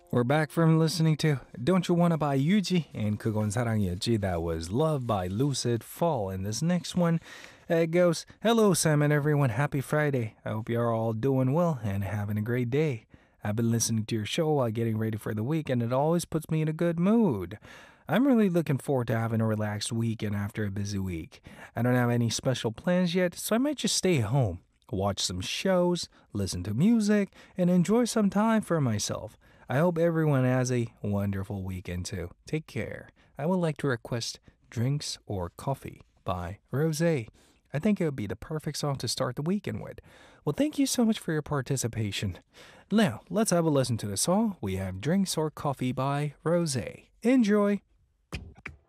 We're back from listening to Don't You Wanna by Yuji and 그건 사랑이었지. That was Love by Lucid Fall. And this next one goes, Hello, Sam and everyone. Happy Friday. I hope you're all doing well and having a great day. I've been listening to your show while getting ready for the week, and it always puts me in a good mood. I'm really looking forward to having a relaxed weekend after a busy week. I don't have any special plans yet, so I might just stay home, watch some shows, listen to music, and enjoy some time for myself. I hope everyone has a wonderful weekend too. Take care. I would like to request Drinks or Coffee by Rose. I think it would be the perfect song to start the weekend with. Well, thank you so much for your participation. Now, let's have a listen to the song. We have Drinks or Coffee by Rose. Enjoy!